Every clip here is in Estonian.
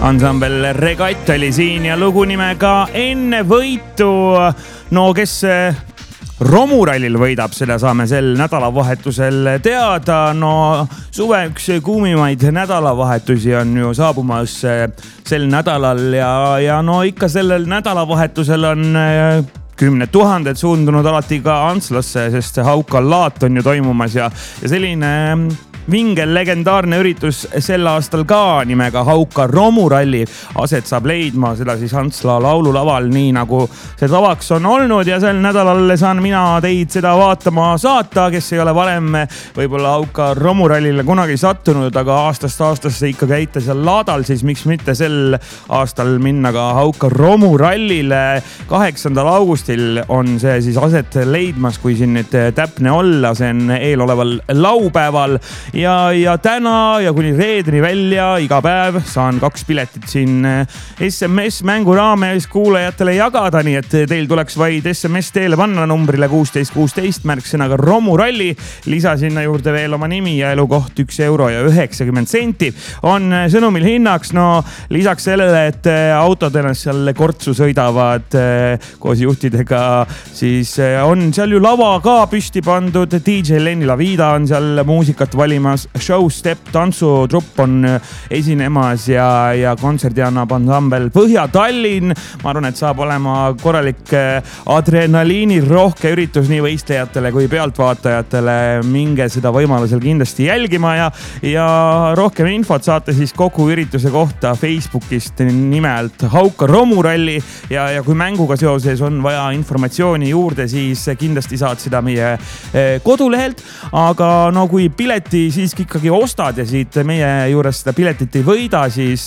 Ansambel Regatt oli siin ja lugu nimega Enne võitu. No kes romurallil võidab, seda saame sel nädalavahetusel teada. No suve üks kuumimaid nädalavahetusi on ju saabumas sel nädalal ja no ikka sellel nädalavahetusel on kümned tuhanded suundunud alati ka Antslasse, sest Hauka-laat on ju toimumas ja selline vingel legendaarne üritus sel aastal ka nimega Hauka romuralli aset saab leidma, seda siis Antsla laululaval, nii nagu see tavaks on olnud ja sel nädalal saan mina teid seda vaatama saata, kes ei ole varem võib-olla Hauka romurallile kunagi sattunud, aga aastast aastasse ikka käite seal laadal, siis miks mitte sel aastal minna ka Hauka romurallile. 8. augustil on see siis aset leidmas, kui siin nüüd täpne olla, see on eeloleval laupäeval. Ja täna ja kuni reedeni välja iga päev saan 2 piletit siin SMS mängu raames kuulajatele jagada, nii et teil tuleks vaid SMS teele panna numbrile 1616 märksõnaga romuralli. Lisa sinna juurde veel oma nimi ja elukoht 1,90 € on sõnumil hinnaks. No lisaks sellele, et autod ennast seal kortsu sõidavad koos juhtidega, siis on seal ju lava ka püsti pandud. DJ Lenny Lavida on seal muusikat valimas. Showstep tantsutrupp on esinemas ja kontserdi annab ansambel Põhja-Tallinn. Ma arvan, et saab olema korralik adrenaliini rohke üritus nii võistlejatele kui pealtvaatajatele. Minge seda võimalusel kindlasti jälgima ja rohkem infot saate siis kogu ürituse kohta Facebookist nimelt Hauka romuralli ja kui mänguga seoses on vaja informatsiooni juurde, siis kindlasti saad seda meie kodulehelt. Aga no kui pileti siiski ikkagi ostad ja siit meie juures seda piletit ei võida, siis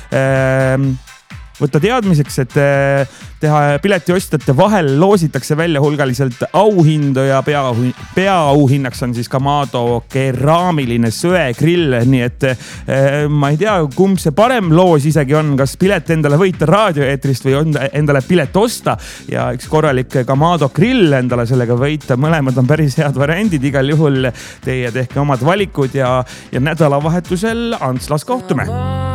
võtta teadmiseks, et piletiostjate vahel loositakse välja hulgaliselt auhindu ja peaauhinnaks on siis Kamado keraamiline söegrill. Nii et ma ei tea, kumb see parem loos isegi on, kas pilet endale võita raadioeetrist või endale pilet osta ja üks korralik Kamado grill endale sellega võita. Mõlemad on päris head variandid, igal juhul teie tehke omad valikud ja nädalavahetusel Antslas kohtume.